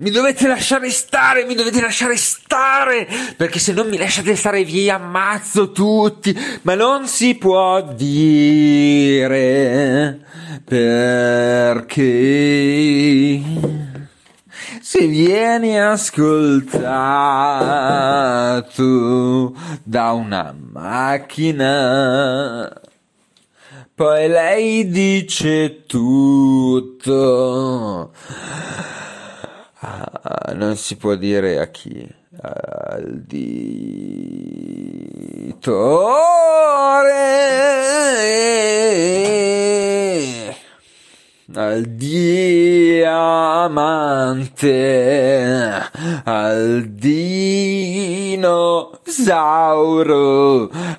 Mi dovete lasciare stare, mi dovete lasciare stare, perché se non mi lasciate stare vi ammazzo tutti, ma non si può dire, perché se vieni ascoltato da una macchina, poi lei dice tutto. Non si può dire a chi. Al ditore, al diamante, al dinosauro,